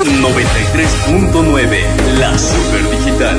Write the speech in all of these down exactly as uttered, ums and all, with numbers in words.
noventa y tres punto nueve, la super digital.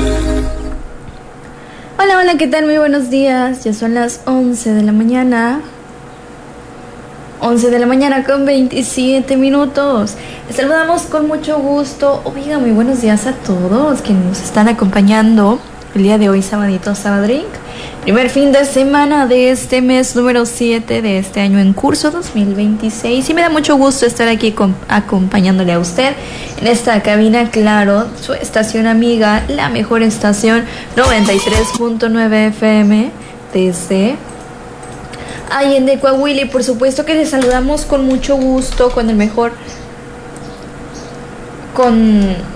Hola, hola, ¿qué tal? Muy buenos días. Ya son las once de la mañana. once de la mañana con veintisiete minutos. Les saludamos con mucho gusto. Oiga, muy buenos días a todos que nos están acompañando el día de hoy, sabadito, Sabadrink. Primer fin de semana de este mes número siete de este año en curso dos mil veintiséis. Y me da mucho gusto estar aquí con, acompañándole a usted en esta cabina, claro, su estación amiga, la mejor estación noventa y tres punto nueve F M desde Allende, Coahuila. Y por supuesto que les saludamos con mucho gusto, con el mejor, con...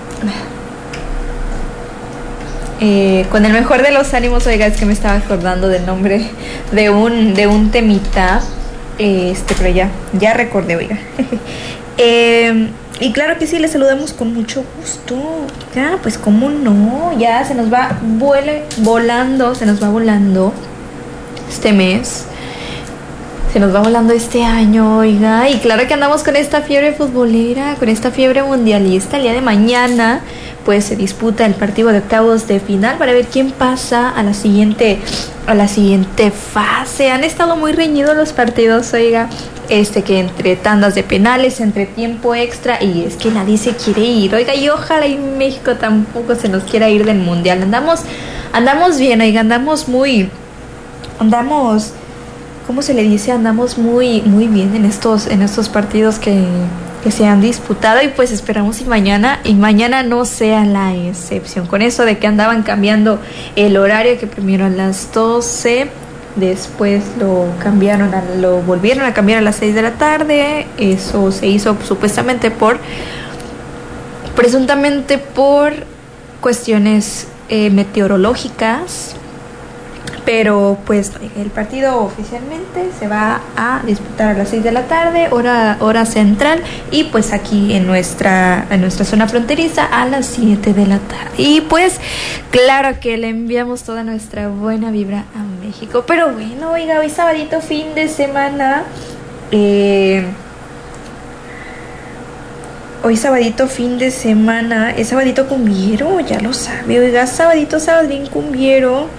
Eh, con el mejor de los ánimos. Oiga, es que me estaba acordando del nombre de un de un temita, eh, este, pero ya, ya recordé, oiga. eh, y claro que sí, les saludamos con mucho gusto. Ya, pues cómo no, ya se nos va vuele, volando, se nos va volando este mes. Se nos va volando este año, oiga. Y claro que andamos con esta fiebre futbolera, con esta fiebre mundialista. El día de mañana pues se disputa el partido de octavos de final para ver quién pasa a la siguiente a la siguiente fase. Han estado muy reñidos los partidos, oiga, este que entre tandas de penales, entre tiempo extra, y es que nadie se quiere ir, oiga, y ojalá y México tampoco se nos quiera ir del mundial. Andamos andamos bien, oiga, andamos muy andamos ¿cómo se le dice? Andamos muy muy bien en estos en estos partidos que que se han disputado, y pues esperamos y mañana y mañana no sea la excepción. Con eso de que andaban cambiando el horario, que primero a las doce, después lo cambiaron a, lo volvieron a cambiar a las seis de la tarde. Eso se hizo supuestamente por presuntamente por cuestiones eh, meteorológicas. Pero pues el partido oficialmente se va a disputar a las seis de la tarde, hora hora central, y pues aquí en nuestra en nuestra zona fronteriza a las siete de la tarde. Y pues claro que le enviamos toda nuestra buena vibra a México. Pero bueno, oiga, hoy sabadito, fin de semana. Eh, hoy sabadito, fin de semana. Es sabadito cumbiero, ya lo sabe, oiga, sabadito, sabadín cumbiero.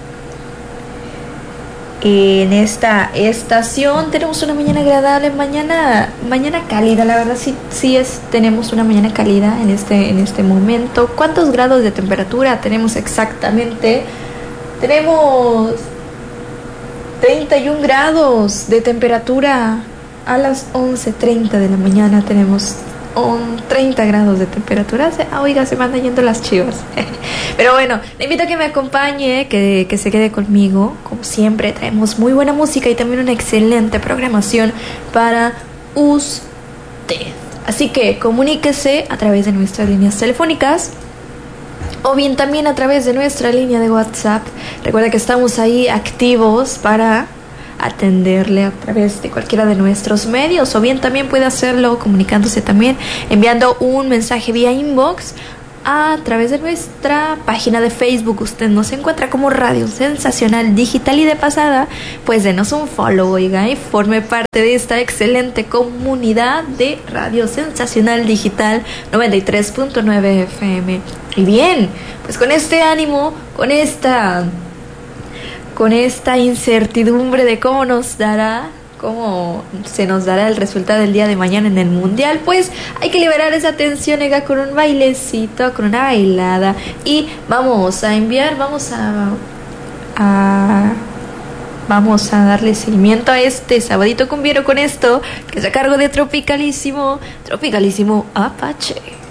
En esta estación tenemos una mañana agradable, mañana mañana cálida, la verdad sí sí es tenemos una mañana cálida en este en este momento. ¿Cuántos grados de temperatura tenemos exactamente? Tenemos treinta y un grados de temperatura a las once treinta de la mañana. Tenemos treinta grados de temperatura. Ah, oiga, se me andan yendo las chivas. Pero bueno, le invito a que me acompañe, que, que se quede conmigo. Como siempre, traemos muy buena música y también una excelente programación para usted. Así que comuníquese a través de nuestras líneas telefónicas, o bien también a través de nuestra línea de WhatsApp. Recuerda que estamos ahí activos para atenderle a través de cualquiera de nuestros medios, o bien también puede hacerlo comunicándose también, enviando un mensaje vía inbox a través de nuestra página de Facebook. Usted nos encuentra como Radio Sensacional Digital, y de pasada pues denos un follow, oiga, y forme parte de esta excelente comunidad de Radio Sensacional Digital noventa y tres punto nueve F M. Y bien, pues con este ánimo, con esta con esta incertidumbre de cómo nos dará, cómo se nos dará el resultado del día de mañana en el mundial, pues hay que liberar esa tensión, ega, con un bailecito, con una bailada. Y vamos a enviar, vamos a, a vamos a darle seguimiento a este sabadito cumbiero con esto que es a cargo de Tropicalísimo, Tropicalísimo Apache.